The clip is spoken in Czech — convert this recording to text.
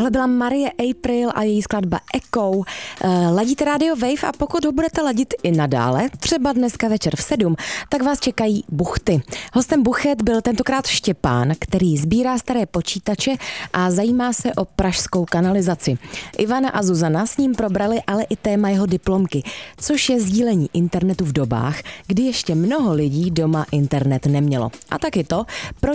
Tohle byla Marie April a její skladba Echo. Ladíte Radio Wave a pokud ho budete ladit i nadále, třeba dneska večer v 7, tak vás čekají buchty. Hostem buchet byl tentokrát Štěpán, který sbírá staré počítače a zajímá se o pražskou kanalizaci. Ivana a Zuzana s ním probrali ale i téma jeho diplomky, což je sdílení internetu v dobách, kdy ještě mnoho lidí doma internet nemělo. A taky to, proč